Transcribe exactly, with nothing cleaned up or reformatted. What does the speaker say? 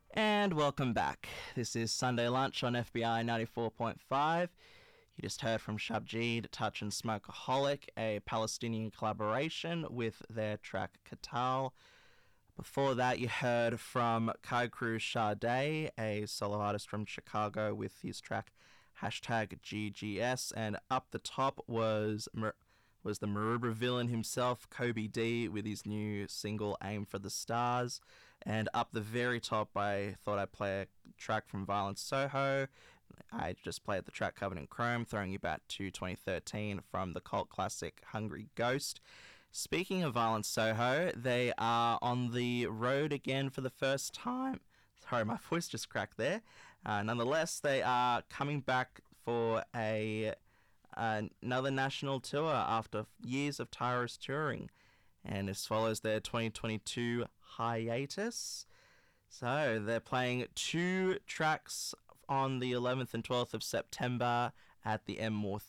And welcome back. This is Sunday Lunch on F B I ninety-four point five. You just heard from Shabjeed, Touch and Smokeaholic, a Palestinian collaboration with their track Katal. Before that, you heard from Kai Cruz Sade, a solo artist from Chicago, with his track hashtag G G S. And up the top was was the Maroubra villain himself, Kobe D, with his new single Aim for the Stars. And up the very top, I thought I'd play a track from Violent Soho. I just played the track Covered in Chrome, throwing you back to twenty thirteen from the cult classic Hungry Ghost. Speaking of Violent Soho, they are on the road again for the first time. Sorry, my voice just cracked there. Uh, nonetheless, they are coming back for a uh, another national tour after years of tireless touring. And this follows their twenty twenty-two hiatus. So they're playing two tracks on the eleventh and twelfth of September at the M More